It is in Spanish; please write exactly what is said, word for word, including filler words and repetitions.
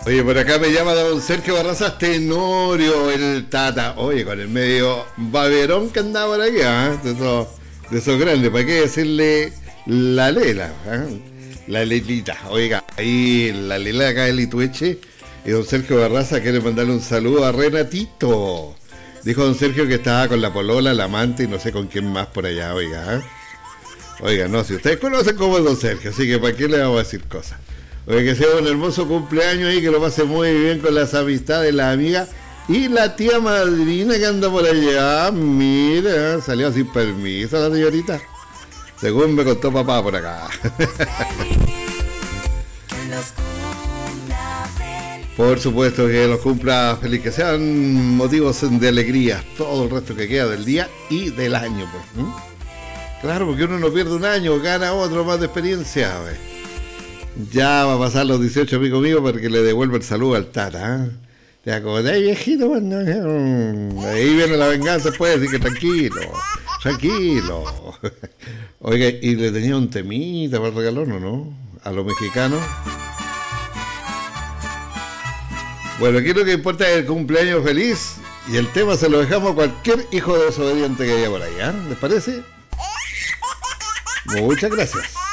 Oye, por acá me llama don Sergio Barrazas Tenorio, el Tata. Oye, con el medio baberón que andaba por aquí, ¿eh? de, esos, de esos grandes. ¿Para qué decirle la Lela? ¿eh? La Lelita. Oiga, ahí la Lela acá de Litueche. Y don Sergio Barraza quiere mandarle un saludo a Renatito. Dijo don Sergio que estaba con la polola, la amante y no sé con quién más por allá, oiga. ¿eh? Oiga, no, si ustedes conocen cómo es don Sergio, así que ¿para qué le vamos a decir cosas? Oiga, que sea un hermoso cumpleaños ahí, que lo pase muy bien con las amistades, las amigas y la tía madrina que anda por allá. Mira, salió sin permiso la señorita, según me contó papá por acá. Por supuesto que los cumpla feliz, que sean motivos de alegría todo el resto que queda del día y del año, pues. ¿Mm? Claro, porque uno no pierde un año, gana otro más de experiencia, ¿ves? Ya va a pasar los dieciocho, amigo mío, para que le devuelva el saludo al Tata. ¿eh? Ya como de ahí, viejito, bueno, ahí viene la venganza, pues, así que tranquilo, tranquilo. Oiga, y le tenía un temita para el regalón, ¿o no? A los mexicanos. Bueno, aquí lo que importa es el cumpleaños feliz y el tema se lo dejamos a cualquier hijo desobediente que haya por ahí, ¿eh? ¿Les parece? Muchas gracias.